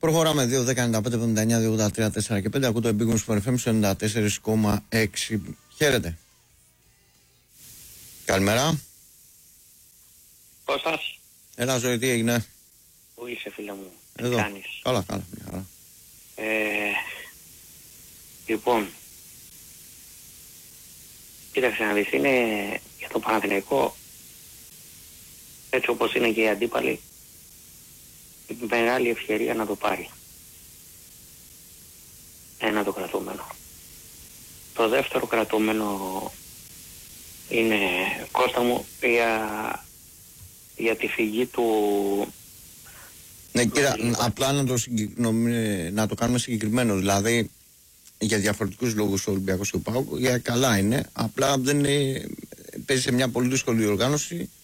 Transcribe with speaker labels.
Speaker 1: Προχωράμε 2-10-95-79-283-4 και 5. Ακούω το Big Wings FM 94,6. Χαίρετε. Καλημέρα.
Speaker 2: Πώς σας?
Speaker 1: Έλα ζωή, τι έγινε?
Speaker 2: Πού είσαι φίλε μου?
Speaker 1: Εδώ.
Speaker 2: Τι κάνεις?
Speaker 1: Καλά, μια χαρά.
Speaker 2: Λοιπόν, κοίταξε να δεις, είναι για το Παναθηναϊκό, έτσι όπως είναι και οι αντίπαλοι, η μεγάλη ευκαιρία να το πάρει. Ένα το κρατούμενο. Το δεύτερο κρατούμενο είναι, Κώστα μου, για τη φυγή του...
Speaker 1: Ναι, κοίτα, απλά να το κάνουμε συγκεκριμένο. Δηλαδή, για διαφορετικούς λόγους ο Ολυμπιακός και ο ΠΑΟΚ, για καλά είναι. Απλά δεν παίζει σε μια πολύ δύσκολη οργάνωση